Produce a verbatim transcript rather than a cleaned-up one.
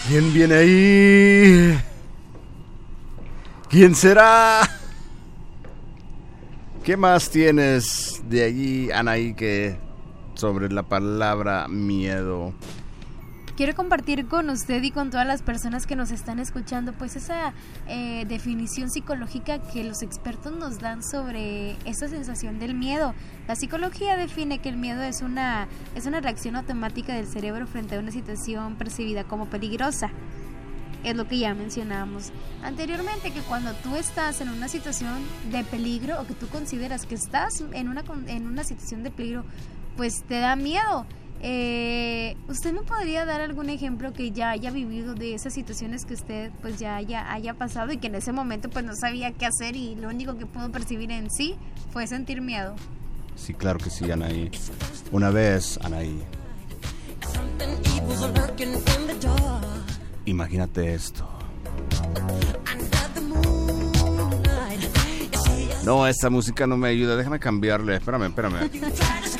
¿Quién viene ahí? ¿Quién será? ¿Qué más tienes de allí, Anaí, que sobre la palabra miedo? Quiero compartir con usted y con todas las personas que nos están escuchando pues esa eh, definición psicológica que los expertos nos dan sobre esa sensación del miedo. La psicología define que el miedo es una, es una reacción automática del cerebro frente a una situación percibida como peligrosa. Es lo que ya mencionábamos anteriormente, que cuando tú estás en una situación de peligro o que tú consideras que estás en una, en una situación de peligro, pues te da miedo. Eh, ¿Usted me podría dar algún ejemplo que ya haya vivido de esas situaciones que usted pues ya haya, haya pasado y que en ese momento pues no sabía qué hacer y lo único que pudo percibir en sí fue sentir miedo? Sí, claro que sí, Anaí. Una vez, Anaí, imagínate esto. No, esta música no me ayuda. Déjame cambiarle. Espérame, espérame.